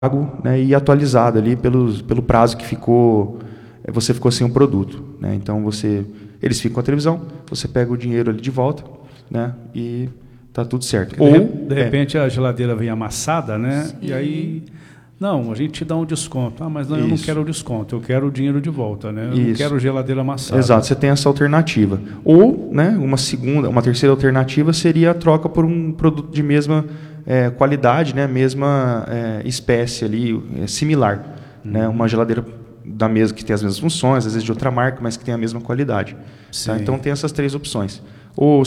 pago, né, e atualizado ali pelo prazo que você ficou sem o produto, né? Então eles ficam com a televisão, você pega o dinheiro ali de volta, né, e tá tudo certo. De repente a geladeira vem amassada, né? Sim. E aí, não, a gente te dá um desconto. Mas não, eu não quero o desconto, eu quero o dinheiro de volta, né? Eu não quero geladeira amassada. Exato, você tem essa alternativa. Ou, né, uma terceira alternativa seria a troca por um produto de mesma qualidade, né, mesma espécie ali, similar, né? Uma geladeira da mesma, que tem as mesmas funções, às vezes de outra marca, mas que tem a mesma qualidade. Tá? Então tem essas três opções. Ou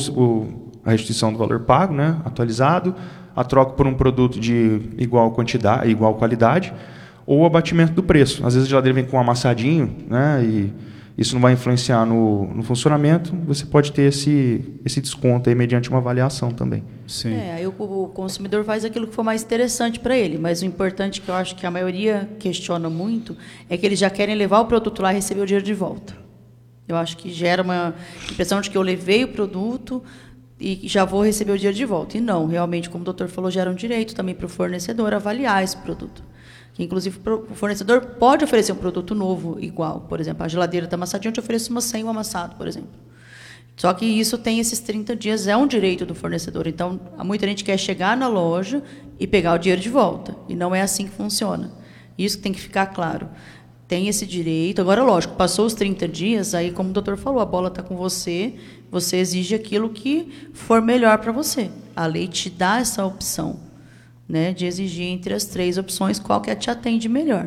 a restituição do valor pago, né, atualizado, a troca por um produto de igual quantidade, igual qualidade, ou o abatimento do preço. Às vezes a geladeira vem com um amassadinho, né, e isso não vai influenciar no funcionamento, você pode ter esse desconto aí mediante uma avaliação também. Sim. Aí o consumidor faz aquilo que for mais interessante para ele, mas o importante, que eu acho que a maioria questiona muito, é que eles já querem levar o produto lá e receber o dinheiro de volta. Eu acho que gera uma impressão de que eu levei o produto e já vou receber o dinheiro de volta. E não, realmente, como o doutor falou, gera um direito também para o fornecedor avaliar esse produto. Que, inclusive, o fornecedor pode oferecer um produto novo igual. Por exemplo, a geladeira está amassadinha, eu te ofereço uma sem o amassado, por exemplo. Só que isso tem esses 30 dias, é um direito do fornecedor. Então, muita gente quer chegar na loja e pegar o dinheiro de volta. E não é assim que funciona. Isso tem que ficar claro. Tem esse direito. Agora, lógico, passou os 30 dias, aí, como o doutor falou, a bola está com você, você exige aquilo que for melhor para você. A lei te dá essa opção, né, de exigir entre as três opções qual que te atende melhor.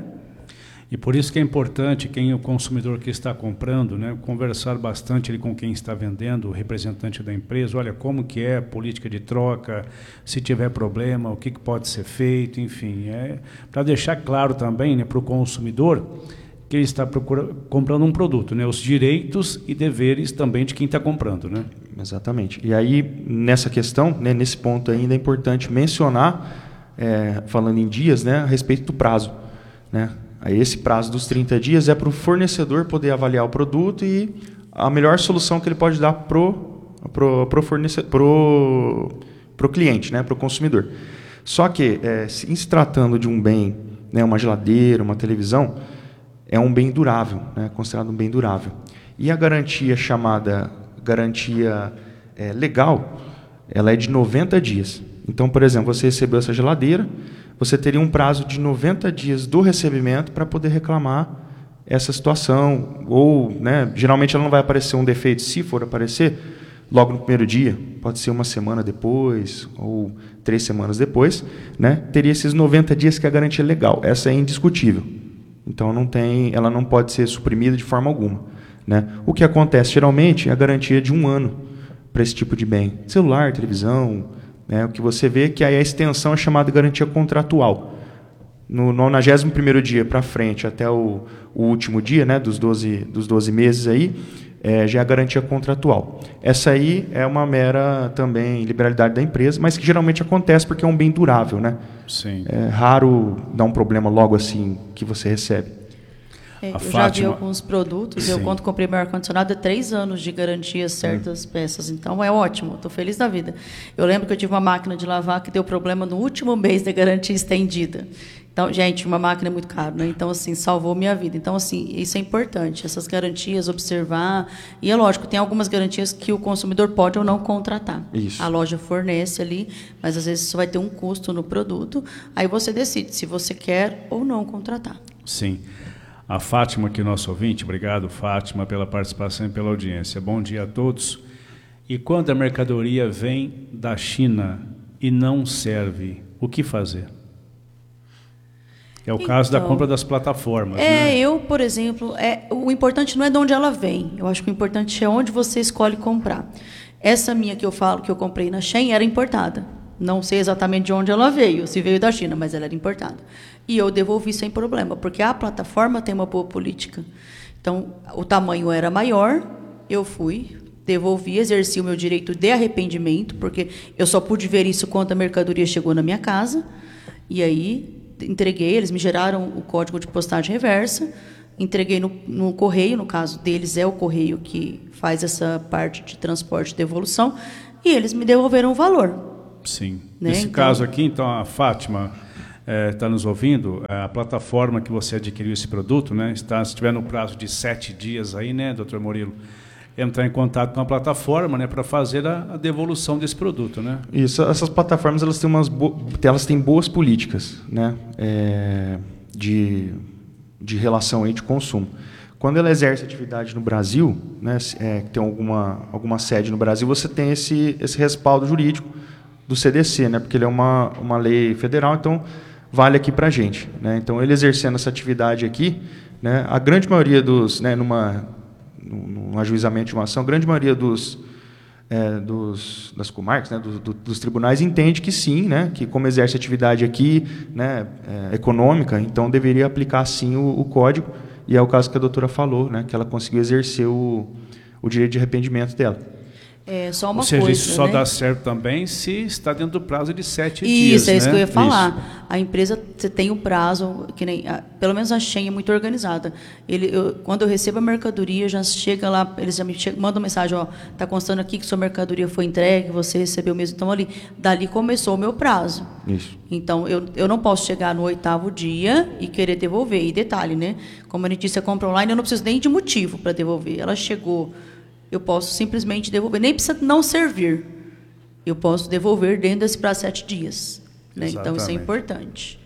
E por isso que é importante o consumidor que está comprando, né, conversar bastante ali com quem está vendendo, o representante da empresa, olha como que é a política de troca, se tiver problema, o que pode ser feito, enfim, para deixar claro também, né, para o consumidor que ele está comprando um produto, né, os direitos e deveres também de quem está comprando, né? Exatamente. E aí, nessa questão, né, nesse ponto ainda é importante mencionar, falando em dias, né, a respeito do prazo, né? Aí esse prazo dos 30 dias é para o fornecedor poder avaliar o produto e a melhor solução que ele pode dar pro cliente, né, pro consumidor. Só que, em se tratando de um bem, né, uma geladeira, uma televisão, é um bem durável, né, considerado um bem durável. E a garantia chamada garantia legal, ela é de 90 dias. Então, por exemplo, você recebeu essa geladeira, você teria um prazo de 90 dias do recebimento para poder reclamar essa situação. Ou, né, geralmente ela não vai aparecer um defeito, se for aparecer, logo no primeiro dia, pode ser uma semana depois ou 3 semanas depois, né, teria esses 90 dias que é a garantia legal. Essa é indiscutível. Então ela não pode ser suprimida de forma alguma, né? O que acontece geralmente é a garantia de 1 ano para esse tipo de bem. Celular, televisão, né, o que você vê que aí a extensão é chamada de garantia contratual. No 91º dia para frente, até o último dia, né, dos 12 meses, aí, já é a garantia contratual. Essa aí é uma mera também liberalidade da empresa, mas que geralmente acontece porque é um bem durável, né? Sim. É raro dar um problema logo assim que você recebe. Eu já vi alguns produtos, eu quando comprei meu ar-condicionado, 3 anos de garantia certas peças, então é ótimo, estou feliz da vida. Eu lembro que eu tive uma máquina de lavar que deu problema no último mês da garantia estendida. Então, gente, uma máquina é muito caro, né? Então, assim, salvou minha vida. Então, assim, isso é importante, essas garantias, observar. E é lógico, tem algumas garantias que o consumidor pode ou não contratar. Isso. A loja fornece ali, mas às vezes isso vai ter um custo no produto. Aí você decide se você quer ou não contratar. Sim. A Fátima, aqui nosso ouvinte, obrigado, Fátima, pela participação e pela audiência. Bom dia a todos. E quando a mercadoria vem da China e não serve, o que fazer? É o caso da compra das plataformas, né? Eu, por exemplo, o importante não é de onde ela vem. Eu acho que o importante é onde você escolhe comprar. Essa minha que eu falo, que eu comprei na Shein, era importada. Não sei exatamente de onde ela veio, se veio da China, mas ela era importada. E eu devolvi sem problema, porque a plataforma tem uma boa política. Então, o tamanho era maior, eu fui, devolvi, exerci o meu direito de arrependimento, porque eu só pude ver isso quando a mercadoria chegou na minha casa. E aí, entreguei, eles me geraram o código de postagem reversa, entreguei no correio, no caso deles é o correio que faz essa parte de transporte e devolução, e eles me devolveram o valor. Sim. Né? Nesse caso aqui, então, a Fátima, está nos ouvindo, a plataforma que você adquiriu esse produto, né, se estiver no prazo de 7 dias aí, né, doutor Murilo, entrar em contato com a plataforma, né, para fazer a devolução desse produto, né? Isso, essas plataformas elas têm boas políticas, né, de relação aí de consumo. Quando ela exerce atividade no Brasil, né, tem alguma sede no Brasil, você tem esse respaldo jurídico do CDC, né, porque ele é uma lei federal, então vale aqui para a gente, né? Então, ele exercendo essa atividade aqui, né, a grande maioria dos, né, num ajuizamento de uma ação, a grande maioria das comarcas, né, dos tribunais, entende que sim, né, que como exerce atividade aqui, né, econômica, então deveria aplicar sim o código, e é o caso que a doutora falou, né, que ela conseguiu exercer o direito de arrependimento dela. Só uma Ou seja, coisa, isso só né? dá certo também se está dentro do prazo de 7 Isso, dias. é isso, né? que eu ia falar. Isso. A empresa, você tem um prazo, que nem, pelo menos a Shein é muito organizada. Quando eu recebo a mercadoria, já chega lá, eles já me mandam mensagem, está constando aqui que sua mercadoria foi entregue, você recebeu mesmo, então dali começou o meu prazo. Isso. Então, eu não posso chegar no 8º dia e querer devolver. E detalhe, né? Como a gente disse, a compra online, eu não preciso nem de motivo para devolver. Ela chegou, eu posso simplesmente devolver, nem precisa não servir. Eu posso devolver dentro desse prazo 7 dias. Né? Então, isso é importante.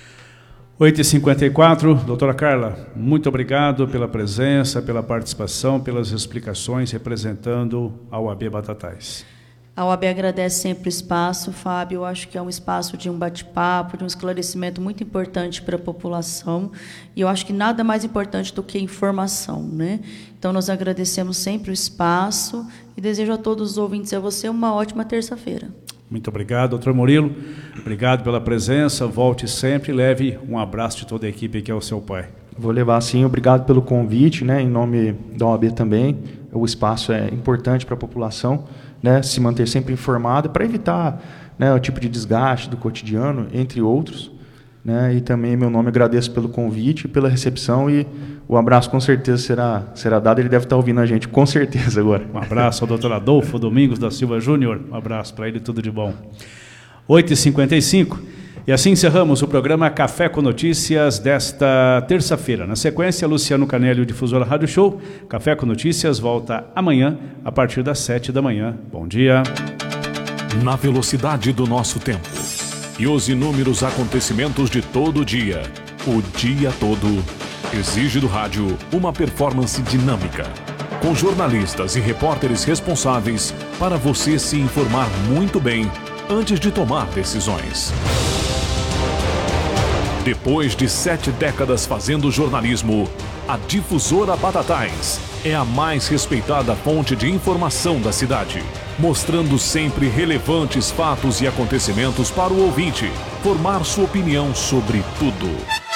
8h54, doutora Carla, muito obrigado pela presença, pela participação, pelas explicações, representando a OAB Batatais. A OAB agradece sempre o espaço, Fábio. Eu acho que é um espaço de um bate-papo, de um esclarecimento muito importante para a população. E eu acho que nada mais importante do que informação, né? Então, nós agradecemos sempre o espaço e desejo a todos os ouvintes e a você uma ótima terça-feira. Muito obrigado, doutor Murilo. Obrigado pela presença. Volte sempre e leve um abraço de toda a equipe que é o seu pai. Vou levar sim. Obrigado pelo convite, né? Em nome da OAB também. O espaço é importante para a população, né, se manter sempre informado para evitar, né, o tipo de desgaste do cotidiano, entre outros, né, e também, em meu nome, agradeço pelo convite, pela recepção, e o abraço com certeza será dado. Ele deve estar ouvindo a gente, com certeza, agora. Um abraço ao doutor Adolfo Domingos da Silva Júnior, um abraço para ele, tudo de bom. 8h55, e assim encerramos o programa Café com Notícias desta terça-feira. Na sequência, Luciano Canelli, Difusora Rádio Show. Café com Notícias volta amanhã, a partir das 7 da manhã. Bom dia. Na velocidade do nosso tempo e os inúmeros acontecimentos de todo o dia, o dia todo, exige do rádio uma performance dinâmica, com jornalistas e repórteres responsáveis para você se informar muito bem antes de tomar decisões. Depois de 7 décadas fazendo jornalismo, a Difusora Batatais é a mais respeitada fonte de informação da cidade, mostrando sempre relevantes fatos e acontecimentos para o ouvinte formar sua opinião sobre tudo.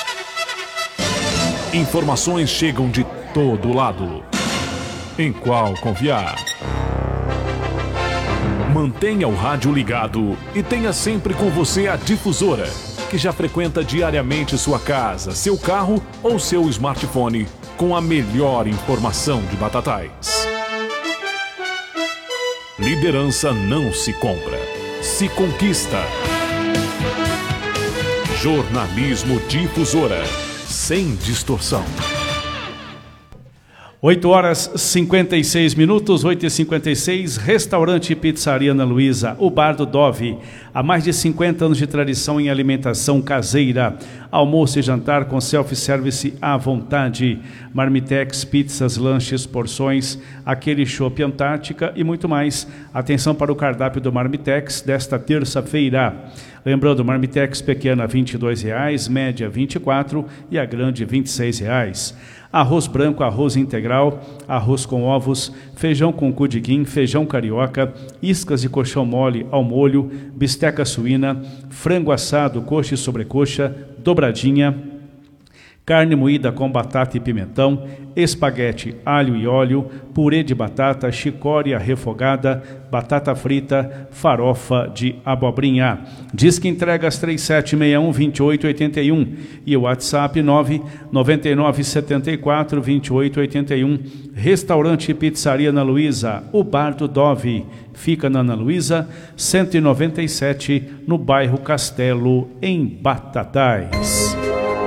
Informações chegam de todo lado. Em qual confiar? Mantenha o rádio ligado e tenha sempre com você a Difusora, que já frequenta diariamente sua casa, seu carro ou seu smartphone com a melhor informação de Batatais. Liderança não se compra, se conquista. Jornalismo Difusora, sem distorção. 8h56, 8h56, Restaurante e Pizzaria Ana Luísa, o Bar do Dove. Há mais de 50 anos de tradição em alimentação caseira. Almoço e jantar com self-service à vontade. Marmitex, pizzas, lanches, porções, aquele chopp Antártica e muito mais. Atenção para o cardápio do Marmitex desta terça-feira. Lembrando, Marmitex pequena R$ 22,00, média R$ 24,00 e a grande R$ 26,00. Arroz branco, arroz integral, arroz com ovos, feijão com cudiguim, feijão carioca, iscas de colchão mole ao molho, bisteca suína, frango assado, coxa e sobrecoxa, dobradinha, carne moída com batata e pimentão, espaguete, alho e óleo, purê de batata, chicória refogada, batata frita, farofa de abobrinha. Disque entregas 3761-2881 e o WhatsApp 99974-2881. Restaurante e Pizzaria Ana Luísa, o Bar do Dove. Fica na Ana Luísa, 197, no bairro Castelo, em Batatais.